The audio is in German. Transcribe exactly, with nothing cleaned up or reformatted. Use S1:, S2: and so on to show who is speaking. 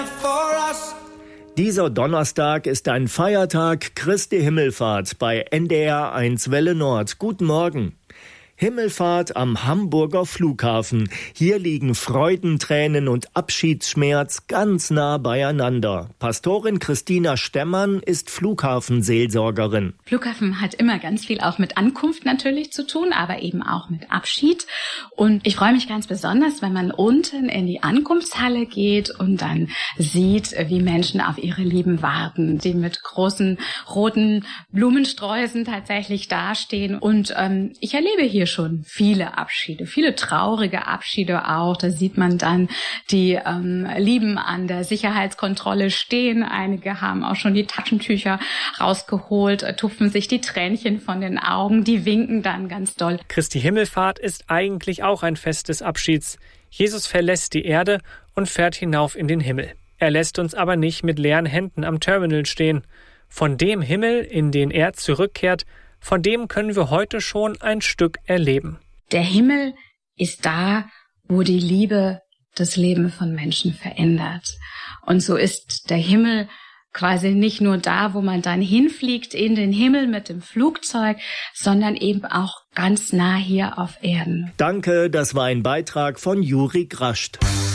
S1: for us.
S2: Dieser Donnerstag ist ein Feiertag Christi Himmelfahrt bei N D R eins Welle Nord. Guten Morgen. Himmelfahrt am Hamburger Flughafen. Hier liegen Freudentränen und Abschiedsschmerz ganz nah beieinander. Pastorin Christina Stemmann ist Flughafenseelsorgerin.
S3: Flughafen hat immer ganz viel auch mit Ankunft natürlich zu tun, aber eben auch mit Abschied. Und ich freue mich ganz besonders, wenn man unten in die Ankunftshalle geht und dann sieht, wie Menschen auf ihre Lieben warten, die mit großen roten Blumensträußen tatsächlich dastehen. Und ähm, ich erlebe hier schon viele Abschiede, viele traurige Abschiede auch. Da sieht man dann die ähm, Lieben an der Sicherheitskontrolle stehen. Einige haben auch schon die Taschentücher rausgeholt, äh, tupfen sich die Tränchen von den Augen, die winken dann ganz doll.
S4: Christi Himmelfahrt ist eigentlich auch ein Fest des Abschieds. Jesus verlässt die Erde und fährt hinauf in den Himmel. Er lässt uns aber nicht mit leeren Händen am Terminal stehen. Von dem Himmel, in den er zurückkehrt, von dem können wir heute schon ein Stück erleben.
S3: Der Himmel ist da, wo die Liebe das Leben von Menschen verändert. Und so ist der Himmel quasi nicht nur da, wo man dann hinfliegt in den Himmel mit dem Flugzeug, sondern eben auch ganz nah hier auf Erden.
S2: Danke, das war ein Beitrag von Juri Grascht.